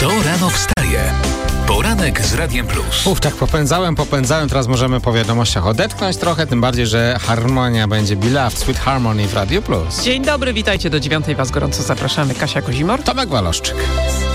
Kto rano wstaje? Poranek z Radiem Plus. Tak popędzałem, teraz możemy po wiadomościach odetchnąć trochę, tym bardziej, że harmonia będzie Beloved, Sweet Harmony w Radio Plus. Dzień dobry, witajcie do 9:00, was gorąco zapraszamy. Kasia Kozimor. Tomek Waloszczyk.